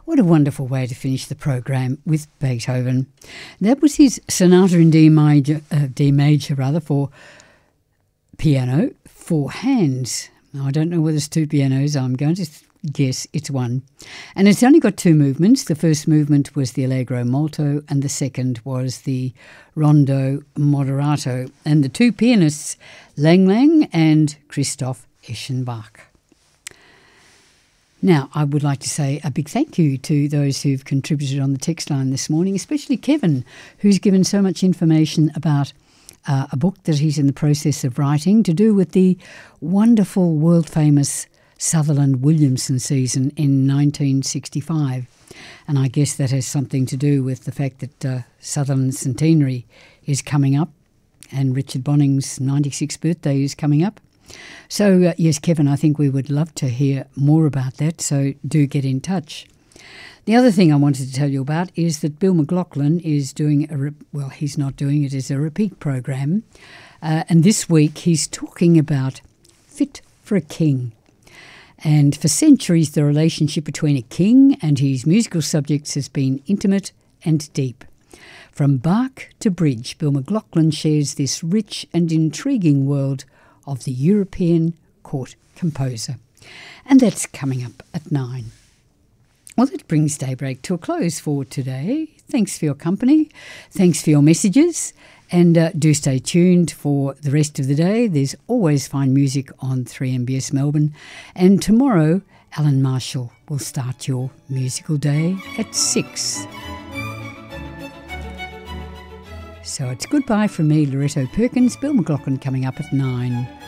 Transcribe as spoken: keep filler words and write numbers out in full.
What a wonderful way to finish the program with Beethoven. That was his Sonata in D major, uh, D major rather, for piano, four hands. Now, I don't know whether it's two pianos. I'm going to guess it's one. And it's only got two movements. The first movement was the Allegro Molto and the second was the Rondo Moderato. And the two pianists, Lang Lang and Christoph Eschenbach. Now, I would like to say a big thank you to those who've contributed on the text line this morning, especially Kevin, who's given so much information about uh, a book that he's in the process of writing to do with the wonderful, world-famous Sutherland Williamson season in nineteen sixty-five. And I guess that has something to do with the fact that uh, Sutherland centenary is coming up and Richard Bonning's ninety-sixth birthday is coming up. So, uh, yes, Kevin, I think we would love to hear more about that, so do get in touch. The other thing I wanted to tell you about is that Bill McLaughlin is doing, a re- well, he's not doing it, it's a repeat program. Uh, and this week he's talking about Fit for a King. And for centuries, the relationship between a king and his musical subjects has been intimate and deep. From Bach to Bridge, Bill McLaughlin shares this rich and intriguing world of the European court composer. And that's coming up at nine. Well, that brings Daybreak to a close for today. Thanks for your company. Thanks for your messages. And uh, do stay tuned for the rest of the day. There's always fine music on three M B S Melbourne. And tomorrow, Alan Marshall will start your musical day at six. So it's goodbye from me, Loretto Perkins. Bill McLaughlin coming up at nine.